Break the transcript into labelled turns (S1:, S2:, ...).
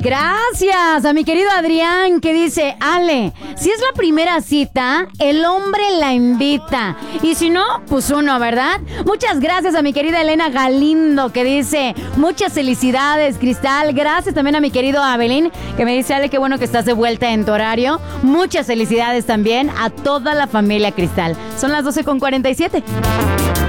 S1: Gracias a mi querido Adrián, que dice: Ale, si es la primera cita, el hombre la invita. Y si no, pues uno, ¿verdad? Muchas gracias a mi querida Elena Galindo, que dice: muchas felicidades, Cristal. Gracias también a mi querido Abelín, que me dice: Ale, qué bueno que estás de vuelta en tu horario. Muchas felicidades también a toda la familia Cristal. Son las 12:47.